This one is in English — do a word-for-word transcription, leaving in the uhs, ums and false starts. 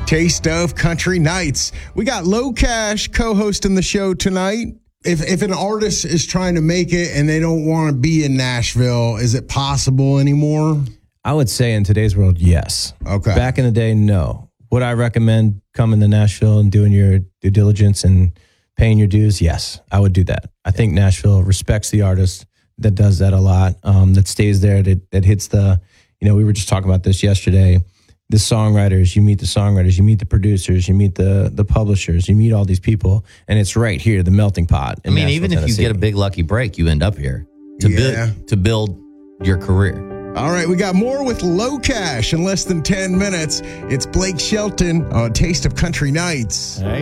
Taste of Country Nights. We got Low Cash co-hosting the show tonight. If if an artist is trying to make it and they don't want to be in Nashville, is it possible anymore? I would say in today's world, yes. Okay. Back in the day, no. Would I recommend coming to Nashville and doing your due diligence and paying your dues? Yes, I would do that. I think Nashville respects the artist that does that a lot, um, that stays there, that, that hits the, you know, we were just talking about this yesterday. The songwriters, you meet the songwriters, you meet the producers, you meet the the publishers, you meet all these people, and it's right here, the melting pot. I mean, Nashville, even if Tennessee. you get a big lucky break, you end up here to Yeah. build to build your career. All right, we got more with Low Cash in less than ten minutes. It's Blake Shelton on Taste of Country Nights.